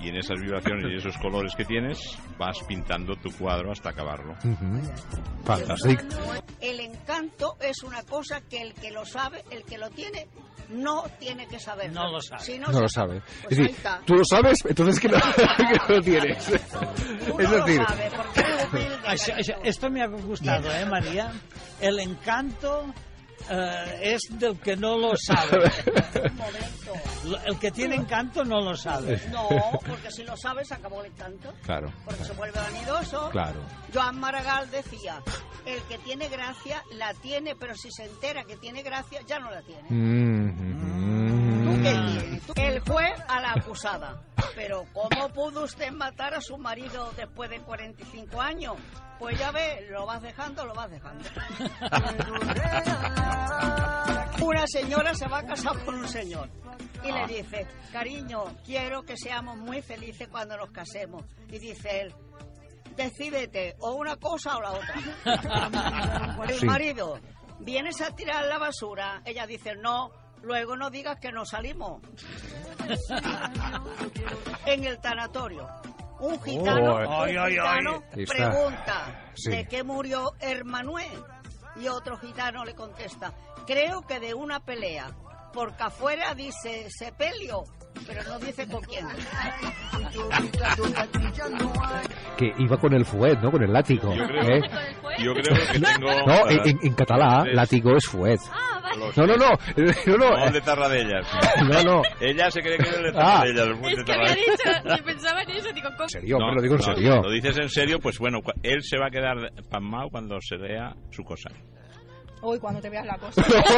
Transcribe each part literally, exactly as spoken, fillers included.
y en esas vibraciones y esos colores que tienes vas pintando tu cuadro hasta acabarlo. Uh-huh. Fantástico. El encanto es una cosa que el que lo sabe, el que lo tiene, no tiene que saber. No lo sabe. Si no no lo sabe. Pues es decir, tú lo sabes, entonces que no, que no lo tienes. Tú es no decir, lo sabes, porque eres humilde, Això, això, esto me ha gustado, ¿eh, María? El encanto uh, es del que no lo sabe. Un momento. El que tiene encanto no lo sabe. No, porque si lo sabes, acabó el encanto. Claro. Porque se vuelve vanidoso. Claro. Joan Maragall decía, el que tiene gracia la tiene, pero si se entera que tiene gracia, ya no la tiene. Mm-hmm. ¿Tú qué tienes? ¿Tú? El juez a la acusada. Pero ¿cómo pudo usted matar a su marido después de cuarenta y cinco años? Pues ya ve, lo vas dejando, lo vas dejando. Una señora se va a casar con un señor y le dice, cariño, quiero que seamos muy felices cuando nos casemos. Y dice él, decídete, o una cosa o la otra. El Sí. marido, ¿vienes a tirar la basura? Ella dice, no, luego no digas que no salimos. En el tanatorio, un gitano, Oh, ay, un ay, gitano ay. Está- pregunta, Sí. ¿de qué murió Hermanuel? Y otro gitano le contesta, creo que de una pelea, porque afuera dice sepelio, pero no dice con quién. Que iba con el fuet, ¿no? Con el látigo. Yo creo, ¿eh? yo creo que tengo... No, uh, en, en català, tres- látigo es fuet. los- No, no, no. No, no. No, el de Tarradellas. No, no. Ella se cree que es el de Ah. Tarradellas. el Es de que me ha Tarradellas. dicho, yo pensaba en eso, digo, ¿cómo? En serio, No, hombre, lo digo en no, serio. Lo dices en serio, pues bueno, cu- él se va a quedar pasmado cuando se lea su cosa. Uy, cuando te veas la cosa.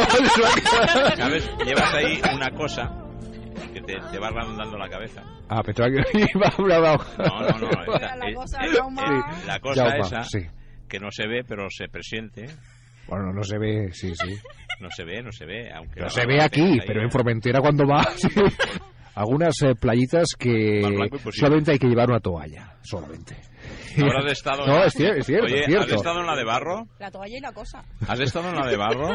¿Sabes? Llevas ahí una cosa que te, te va rondando la cabeza. Ah, pensaba que iba a hablar. No, no, no. esta- La eh, cosa, eh, Jaume. eh, la cosa Jaume, esa sí. que no se ve, pero se presiente. Bueno, no se ve, sí, sí. No se ve, no se ve. Aunque No la se barba ve la aquí, tenga ahí. pero en Formentera cuando va, sí. Algunas eh, playitas que Más blanco imposible. solamente hay que llevar una toalla, solamente. Habrás estado... No, es cierto, es cierto, Oye, es cierto. ¿has estado en la de barro? La toalla y la cosa. ¿Has estado en la de barro?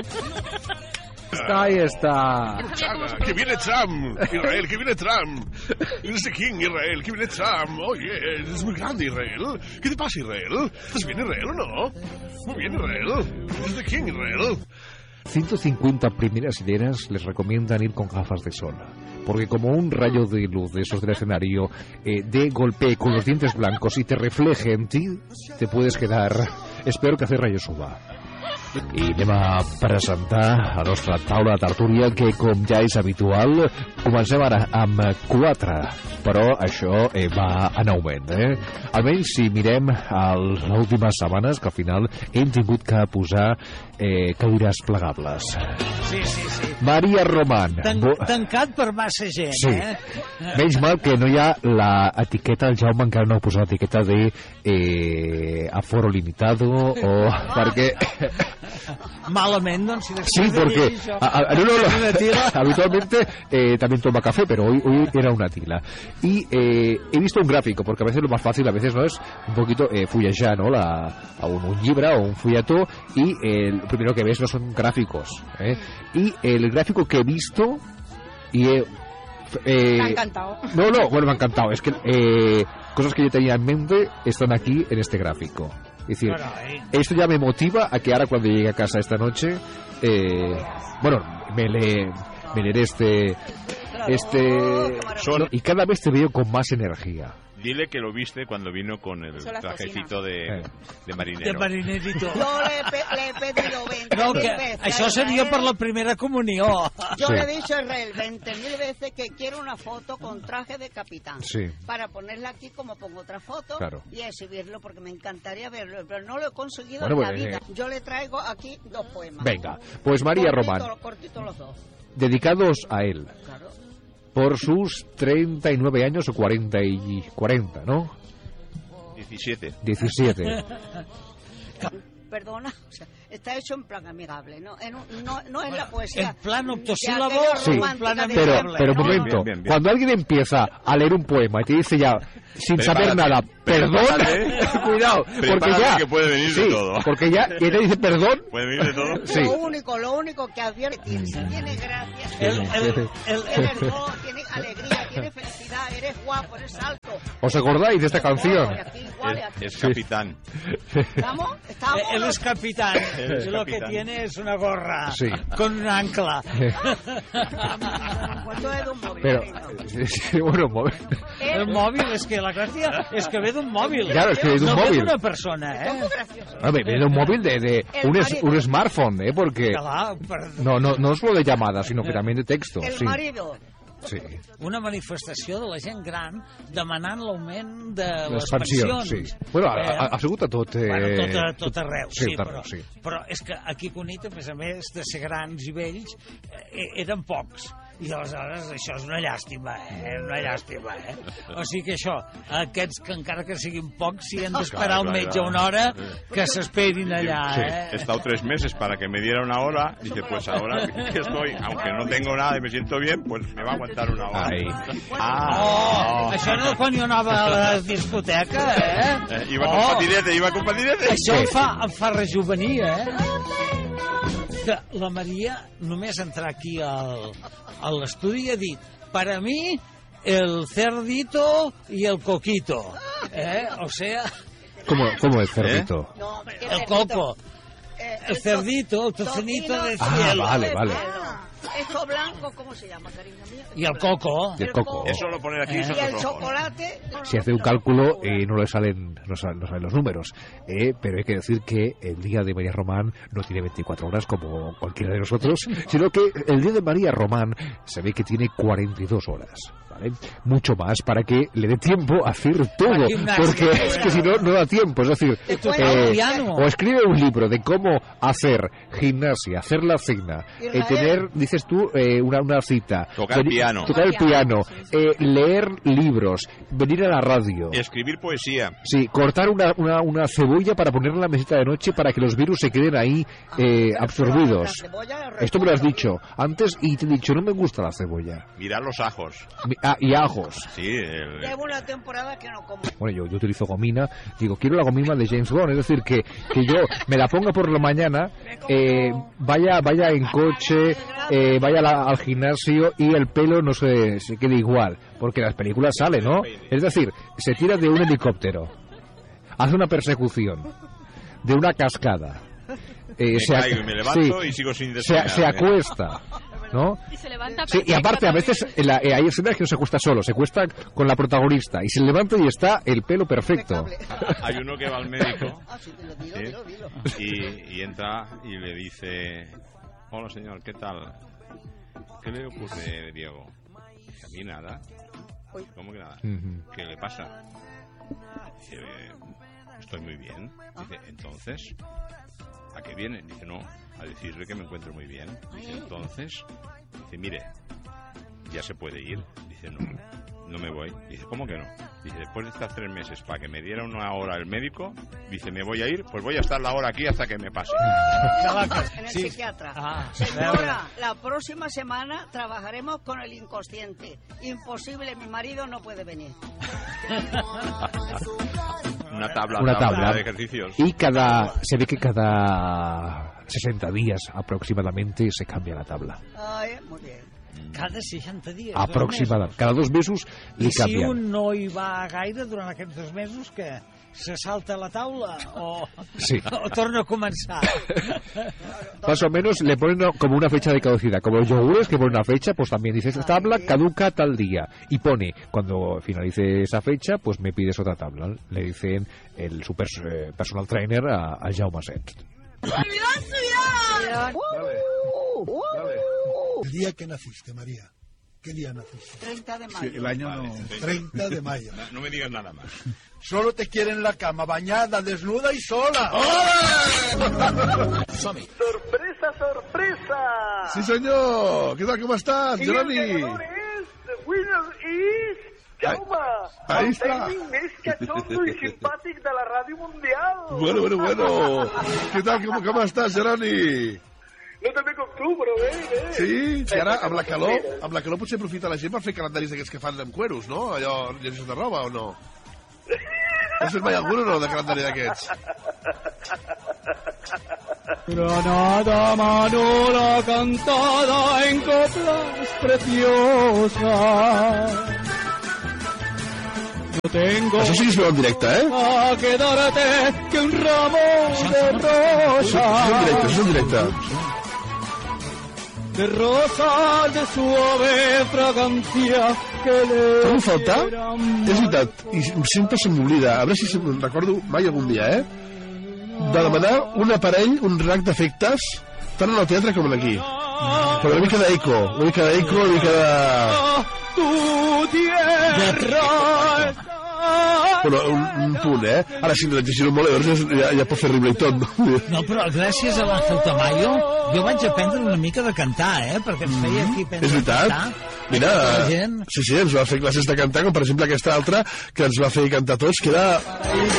Ahí está. Que viene Trump, Israel, que viene Trump. Eres the king, Israel, que viene Trump. Oye, es muy grande, Israel. ¿Qué te pasa, Israel? ¿Estás bien, Israel, o no? Muy bien, Israel. Eres the king, Israel. ciento cincuenta primeras hileras les recomiendan ir con gafas de sol, porque como un rayo de luz de esos del escenario eh, de golpe con los dientes blancos y te refleje en ti, te puedes quedar. Espero que hacer rayos uva. I anem a presentar a nostra taula de tertúlia que, com ja és habitual, comencem ara amb quatre, però això eh, va en augment, eh? Almenys si mirem les últimes setmanes, que al final hem tingut que posar eh, cadires plegables. Sí, sí, sí. Maria Román. Tan, Bo- tancat per massa gent, Sí. eh? Menys mal que no hi ha l'etiqueta, el Jaume encara no ha posat l'etiqueta de eh, aforo limitado o perquè... Malament, doncs, si Sí, després de porque llegir això, a- a- no, no, no, una tira... habitualmente eh, también toma café, pero hoy, hoy era una tila. Y eh, he visto un gráfico, porque a veces lo más fácil, a veces no es un poquito eh, fullejar, ¿no? La, a un, un libro o un folletó, y eh, lo primero que ves no son gráficos. ¿eh? Y el gráfico que he visto, y he, eh, Me ha encantado. no, no, bueno, me ha encantado. Es que eh, cosas que yo tenía en mente están aquí en este gráfico. Es decir, Bueno, eh. esto ya me motiva a que ahora cuando llegue a casa esta noche, eh, bueno, me, le, me leeré este... este Son- y cada vez te veo con más energía. Dile que lo viste cuando vino con el Son las trajecito de, Eh. de De marinero. marinerito. Yo le, he pe- le he pedido veinte No, mil que veces. això a seria Israel. per la primera comunió. Yo Sí. le he dicho a Israel veinte mil veces que quiero una foto con traje de capitán. Sí. Para ponerla aquí como pongo otra foto Claro. y exhibirlo porque me encantaría verlo, pero no lo he conseguido Bueno, en la pues, vida. eh. Yo le traigo aquí dos poemas. Venga, pues María Cortito, Román, cortito los dos. dedicados a él, Claro. por sus treinta y nueve años o cuarenta y cuarenta, ¿no? diecisiete. diecisiete. perdona, o sea, está hecho en plan amigable, ¿no? En un- no, no es la poesía. En plan de octosílabo, aquella Sí, romántica de Pero, siempre, pero un ¿no? momento, Bien, bien, bien. cuando alguien empieza a leer un poema y te dice ya, sin Prepárate, saber nada, perdón, prepárate. cuidado, porque Prepárate ya, que puede venir de sí, todo. porque ya, y te dice perdón, ¿Puede venir de todo? sí. Lo único, lo único que advierte, si tiene gracia, El, si el, el, tienes voz, tienes alegría, tienes felicidad, eres guapo, eres alto. ¿Os acordáis de esta canción? Y aquí igual, y aquí. Es, es capitán. ¿Estamos? ¿Estamos? él es capitán. Él es Y lo que capitán. tiene es una gorra Sí. con un ancla. ¿Cuánto es de un móvil? Pero, cariño? sí, sí, bueno, mo- El móvil, es que la gracia es que ve de un móvil. Claro, es que ve de un no ve móvil. de una persona, Esto es ¿eh? muy gracioso. a ver, viene un móvil de, de El un, es- marido. un smartphone, ¿eh? Porque Clar, per- no, no, no solo de llamadas, sino que también de texto, El sí, marido. sí. una manifestació de la gent gran demanant l'augment de les L'expansió, pensions. sí. Bueno, ha, ha, ha sigut a tot... Eh... Bueno, tot, a, tot arreu, sí, sí, tot però, arreu, sí. però és que aquí a Cunit, a més a més de ser grans i vells, eh, eren pocs. I aleshores això és una llàstima, eh? Una llàstima, eh? O sigui que això, aquests que encara que siguin pocs, si han d'esperar Claro, al claro, metge claro. una hora, que s'esperin allà, Sí, eh? he estado tres meses para que me diera una hora. Dice, pues ahora que estoy, aunque no tengo nada y me siento bien, pues me va a aguantar una hora. Ai. Ah, Oh, això no quan jo anava a la discoteca, eh? Eh, iba con patinete, iba con patinete. Això em fa, em fa rejuvenir, eh? Que la Maria, només entrar aquí al, a l'estudi, ha dit, per a mi, el cerdito y el coquito, eh? O sea, ¿Cómo, cómo es, cerdito? No, hombre, el coco, Eh, el cerdito, el tocinito tocino del Ah, cielo. vale, de vale. pelo. Esto blanco, ¿cómo se llama, cariño mío? Y el coco. Y el coco. Eso lo poner aquí son Y el los ojos. chocolate. Si hace un cálculo eh, no le salen no salen, no salen los números, eh, pero hay que decir que el día de María Román no tiene veinticuatro horas como cualquiera de nosotros, sino que el día de María Román se ve que tiene cuarenta y dos horas, ¿vale? Mucho más para que le dé tiempo a hacer todo, La gimnasia. porque es que si no, no da tiempo, es decir, Y tocar el piano. o escribe un libro de cómo hacer gimnasia, hacer la cena, eh, Israel. tener, dices tú, eh, una, una cita, Tocar el venir- piano. tocar el piano, eh, leer libros, venir a la radio. Escribir poesía. Sí, cortar una, una, una cebolla para ponerla en la mesita de noche para que los virus se queden ahí eh, absorbidos. La cebolla, Esto me lo has recuerdo. dicho antes y te he dicho, no me gusta la cebolla. Mirar los ajos. Mi- Ah, y ajos. Sí, el- Llevo una temporada que no como. Bueno, yo, yo utilizo gomina. Digo, quiero la gomina de James Bond. Es decir, que, que yo me la ponga por la mañana, eh, vaya vaya en coche, eh, vaya a la- al gimnasio y el pelo no se, se quede igual. Porque en las películas sale, ¿no? Es decir, se tira de un helicóptero, hace una persecución, de una cascada. eh, me se ac- caigo y me levanto sí, y sigo sin se, despeinarme. se acuesta, ¿no? Y se levanta Sí, y aparte a veces perfectamente. en la- eh, hay escenas que no se acuesta solo, se acuesta con la protagonista y se levanta y está el pelo perfecto. Hay uno que va al médico Ah, sí, dilo, dilo, ¿Sí? dilo, dilo. y, y entra y le dice, hola señor, ¿qué tal? ¿Qué le ocurre, Diego? Dice, a mí nada. Uy. ¿Cómo que nada? Ujú. ¿Qué le pasa? Dice, "Eh, estoy muy bien. Dice, entonces, ¿a qué viene? Dice, no, a decirle que me encuentro muy bien. Dice, entonces, dice, mire, ya se puede ir. Dice, no, no me voy. Dice, ¿cómo que no? Dice, después de estar tres meses para que me diera una hora el médico, dice, me voy a ir, pues voy a estar la hora aquí hasta que me pase. En el Sí. psiquiatra. Ah, Señora, la próxima semana trabajaremos con el inconsciente. Imposible, mi marido no puede venir. Una tabla, Una tabla. de ejercicios. Y cada se ve que cada sesenta días aproximadamente se cambia la tabla. Ay, muy bien. Cada seixanta dies. Aproximadamente. Cada dos mesos I li si canvien. un no hi va gaire durant aquests dos mesos, què? Se salta la taula o, Sí. o torna a començar? Más o menos le ponen una- como una fecha de caducidad. Como los yogures que ponen una fecha, pues también dice, esta tabla caduca tal día. Y pone, cuando finalice esa fecha, pues me pides otra tabla. Le dicen el super eh, personal trainer a, a Jaume Set. El día que naciste, María. ¿Qué día naciste? treinta de Sí, mayo. el año no, treinta de mayo. No, no me digas nada más. Solo te quiere en la cama, bañada, desnuda y sola. ¡Sorpresa, sorpresa! Sí, señor. ¿Qué tal? ¿Cómo estás, Y el Jeremy? ganador es... The winner is... Jaume, Ahí el está. tècnic més cachondo i simpàtic de la ràdio mundial. Bueno, bueno, bueno. Què tal, com, com estàs, Jeroni? No també com tu, però bé, bé. Sí? I ara, amb la calor, amb la calor potser aprofita la gent per fer calendaris d'aquests que fan amb cueros, no? Allò, llegeix de roba, o no? Has fet mai algun o no, de calendari d'aquests? Granada Manora cantada en coplas preciosas. Yo tengo Això sí que es veu en directe, eh? a quedarte que un ramo de Això, això és en directe, rosas. això és en directe. De rosas de suave fragancia que le Trobo a faltar, és veritat, i sempre se m'oblida, a veure si se'n recordo mai algun dia, eh? De demanar un aparell, un rack d'efectes, tant en el teatre com aquí. Però una mica d'eco, una mica d'eco, una mica de... tu tierra está. Bueno, un, un punt, eh? Ara, si l'exagero molt, llavors ja, ja pot fer riure i tot, no? No, però gràcies a l'Àngel Tamayo jo vaig aprendre una mica de cantar, eh? Perquè ens feia aquí aprendre És veritat. a cantar. Mira, La gent... sí, sí, ens va fer classes de cantar, com per exemple aquesta altra que ens va fer cantar tots, que era